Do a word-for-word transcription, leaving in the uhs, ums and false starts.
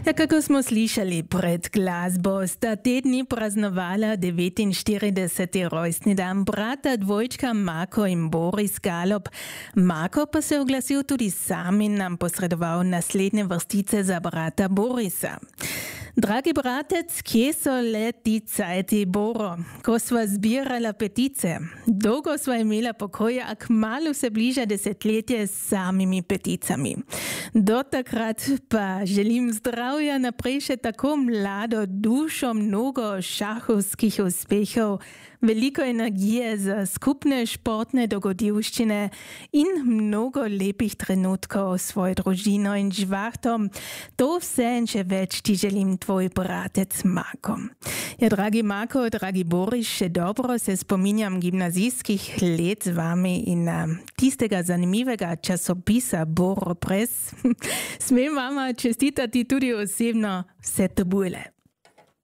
Kako smo slišali pred glasbo, sta te dni praznovala devetinštirideseti rojstni dan brata dvojčka Mako in Boris Galob. Mako pa se je oglasil tudi sam in nam posredoval naslednje vrstice za brata Borisa. Dragi bratec, kje so le ti cajti, Boro? Ko sva zbirala petice, dolgo sva imela pokoja, a kmalu se bliža desetletje s samimi peticami. Do takrat pa želim zdravja naprej še tako mlado dušo, mnogo šahovskih uspehov, veliko energije za skupne športne dogodivščine in mnogo lepih trenutkov s svojo družino in živahtom. To vse in še več ti želim tvoj bratec Mako. Ja, dragi Mako, dragi Boris, še dobro se spominjam gimnazijskih let z vami in uh, tistega zanimivega časopisa Boro Press. Smem vama čestitati tudi osebno vse to bule.